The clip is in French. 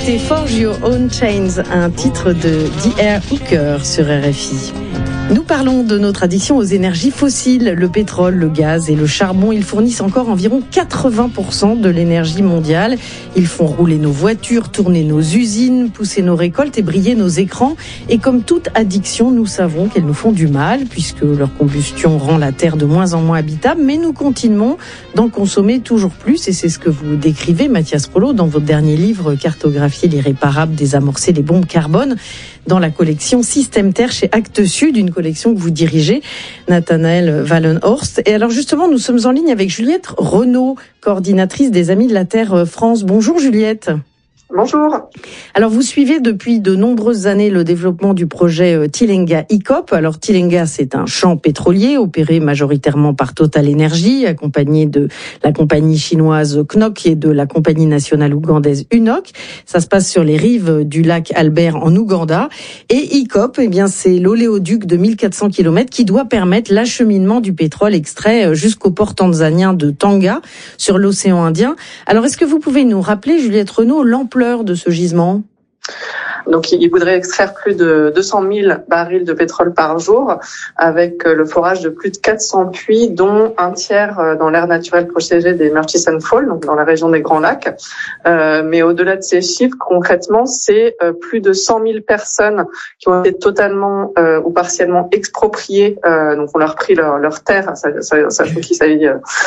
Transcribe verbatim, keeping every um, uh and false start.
C'était Forge Your Own Chains, un titre de D R Hooker sur R F I. Nous parlons de notre addiction aux énergies fossiles. Le pétrole, le gaz et le charbon, ils fournissent encore environ quatre-vingts pour cent de l'énergie mondiale. Ils font rouler nos voitures, tourner nos usines, pousser nos récoltes et briller nos écrans. Et comme toute addiction, nous savons qu'elles nous font du mal puisque leur combustion rend la Terre de moins en moins habitable. Mais nous continuons d'en consommer toujours plus et c'est ce que vous décrivez, Mathias Rollo, dans votre dernier livre « Cartographier l'irréparable, désamorcer les bombes carbone » dans la collection Système Terre chez Actes Sud, une collection que vous dirigez, Nathanaël Wallenhorst. Et alors justement, nous sommes en ligne avec Juliette Renaud, coordinatrice des Amis de la Terre France. Bonjour Juliette. Bonjour. Alors vous suivez depuis de nombreuses années le développement du projet Tilenga I C O P. Alors Tilenga, c'est un champ pétrolier opéré majoritairement par Total Energy, accompagné de la compagnie chinoise C N O C et de la compagnie nationale ougandaise U N O C. Ça se passe sur les rives du lac Albert en Ouganda. Et I C O P, eh bien c'est l'oléoduc de mille quatre cents kilomètres qui doit permettre l'acheminement du pétrole extrait jusqu'au port tanzanien de Tanga sur l'océan Indien. Alors est-ce que vous pouvez nous rappeler, Juliette Renaud, l'ampleur de ce gisement? Donc, il voudrait extraire plus de deux cent mille barils de pétrole par jour avec le forage de plus de quatre cents puits, dont un tiers dans l'aire naturelle protégée des Murchison Falls, donc dans la région des Grands Lacs. Euh, mais au-delà de ces chiffres, concrètement, c'est euh, plus de cent mille personnes qui ont été totalement euh, ou partiellement expropriées. Euh, donc, on leur a pris leur, leur terre, sachant qu'il s'agit